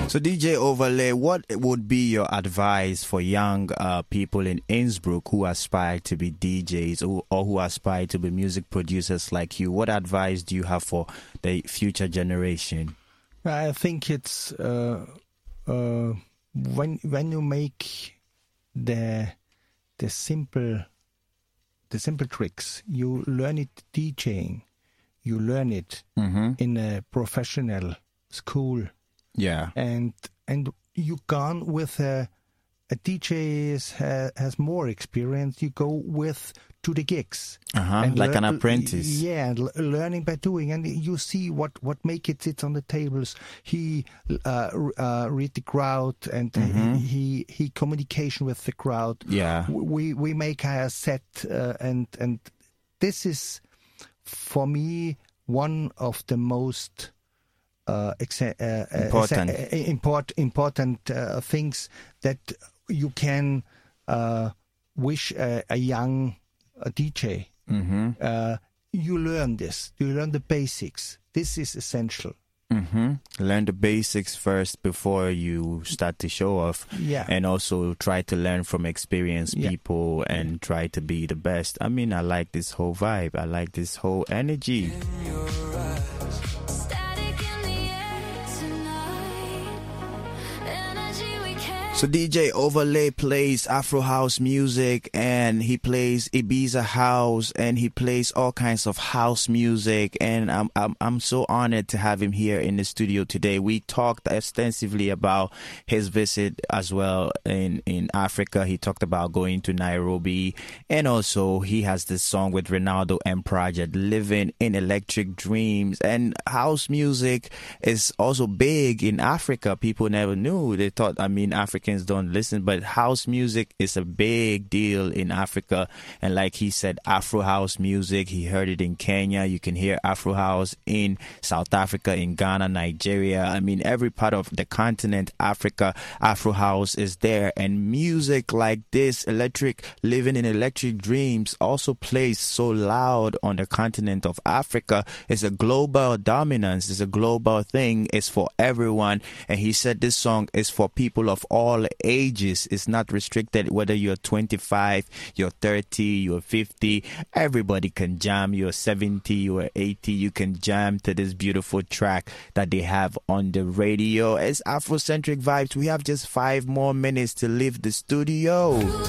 So DJ Overlay, what would be your advice for young people in Innsbruck who aspire to be DJs or who aspire to be music producers like you? What advice do you have for the future generation? I think it's when you make the simple tricks, you learn it DJing, you learn it in a professional school. Yeah, and you gone with a DJ has more experience. You go to the gigs, and like an apprentice. Yeah, and learning by doing, and you see what make it sits on the tables. He read the crowd, and he communication with the crowd. Yeah, we make a set, and this is for me one of the most important things that you can wish a young DJ. You learn this. You learn the basics. This is essential. Learn the basics first before you start to show off. Yeah. And also try to learn from experienced people and try to be the best. I mean, I like this whole vibe. I like this whole energy. So DJ Overlay plays Afro house music, and he plays Ibiza house, and he plays all kinds of house music, and I'm so honored to have him here in the studio today. We talked extensively about his visit as well in Africa. He talked about going to Nairobi, and also he has this song with Ronaldo and Project, Living in Electric Dreams. And house music is also big in Africa. People never knew. They thought, Africans don't listen, but house music is a big deal in Africa. And like he said, Afro house music, he heard it in Kenya. You can hear Afro house in South Africa, in Ghana, Nigeria. Every part of the continent, Africa, Afro house is there. And music like this, Living in Electric Dreams, also plays so loud on the continent of Africa. It's a global dominance. It's a global thing. It's for everyone. And he said this song is for people of all ages. It's not restricted whether you're 25, you're 30, you're 50. Everybody can jam. You're 70, you're 80. You can jam to this beautiful track that they have on the radio. It's Afrocentric Vibes. We have just 5 more minutes to leave the studio.